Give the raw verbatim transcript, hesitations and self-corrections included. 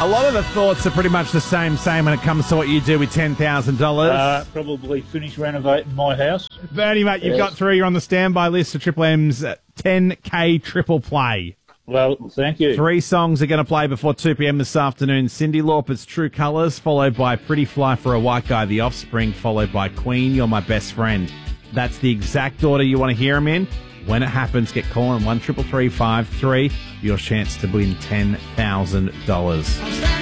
A lot of the thoughts are pretty much the same, same when it comes to what you do with ten thousand dollars. Uh, probably finish renovating my house. Bernie, mate, you've Yes. got through. You're on the standby list for Triple M's ten K triple play. Well, thank you. Three songs are going to play before two p.m. this afternoon. Cyndi Lauper's True Colours, followed by Pretty Fly for a White Guy, The Offspring, followed by Queen, You're My Best Friend. That's the exact order you want to hear them in. When it happens, get calling one triple three five three. Your chance to win ten thousand dollars.